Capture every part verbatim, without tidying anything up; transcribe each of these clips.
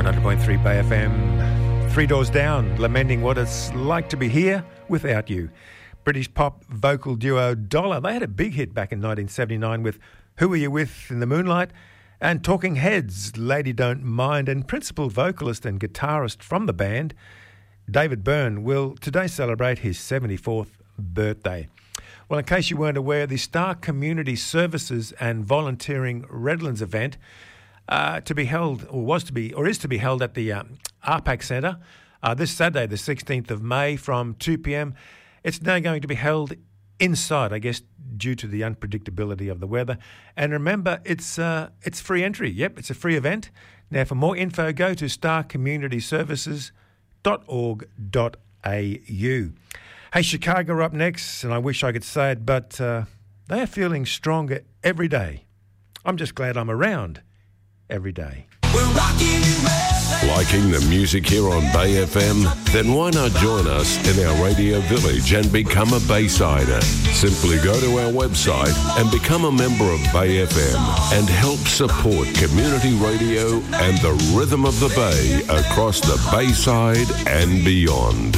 hundred point three Bay F M. Three Doors Down, lamenting what it's like to be here without you. British pop vocal duo Dollar, they had a big hit back in nineteen seventy-nine with Who Are You With in the Moonlight, and Talking Heads, Lady Don't Mind, and principal vocalist and guitarist from the band, David Byrne, will today celebrate his seventy-fourth birthday. Well, in case you weren't aware, the Star Community Services and Volunteering Redlands event uh, to be held, or was to be, or is to be held at the um, R PAC Centre uh, this Saturday, the sixteenth of May from two p.m. It's now going to be held inside, I guess, due to the unpredictability of the weather. And remember, it's uh, it's free entry. Yep, it's a free event. Now, for more info, go to star community services dot org dot a u. Hey, Chicago are up next, and I wish I could say it, but uh, they are feeling stronger every day. I'm just glad I'm around every day. We're rocking Liking the music here on Bay F M? Then why not join us in our radio village and become a Baysider? Simply go to our website and become a member of Bay F M and help support community radio and the rhythm of the Bay across the Bayside and beyond.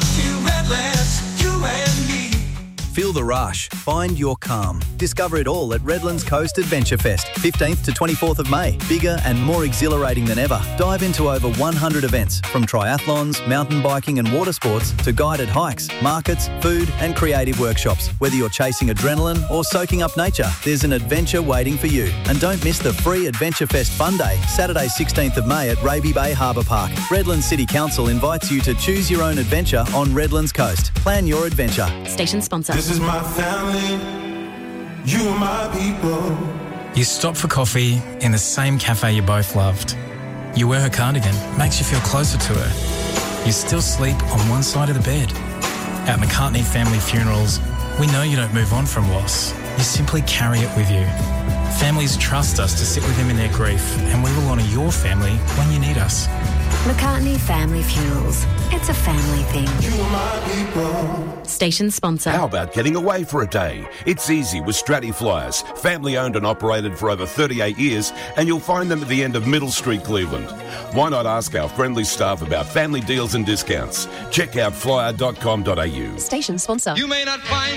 Feel the rush. Find your calm. Discover it all at Redlands Coast Adventure Fest, fifteenth to twenty-fourth of May. Bigger and more exhilarating than ever. Dive into over one hundred events, from triathlons, mountain biking and water sports to guided hikes, markets, food and creative workshops. Whether you're chasing adrenaline or soaking up nature, there's an adventure waiting for you. And don't miss the free Adventure Fest Fun Day, Saturday sixteenth of May at Raby Bay Harbour Park. Redlands City Council invites you to choose your own adventure on Redlands Coast. Plan your adventure. Station sponsor. This is my family, you are my people. You stop for coffee in the same cafe you both loved. You wear her cardigan, makes you feel closer to her. You still sleep on one side of the bed. At McCartney Family Funerals, we know you don't move on from loss. You simply carry it with you. Families trust us to sit with them in their grief, and we will honour your family when you need us. McCartney Family Funerals. It's a family thing. You are my people. Station sponsor. How about getting away for a day? It's easy with Stratty Flyers. Family owned and operated for over thirty-eight years, and you'll find them at the end of Middle Street, Cleveland. Why not ask our friendly staff about family deals and discounts? Check out flyer dot com dot a u. Station sponsor. You may not find